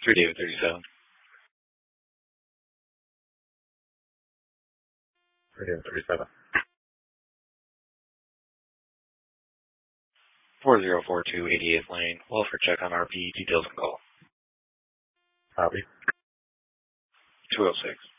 3 David 37. 3 David 37. 4042 88th Lane. Welfare check on RP. Details and call. Copy. 206.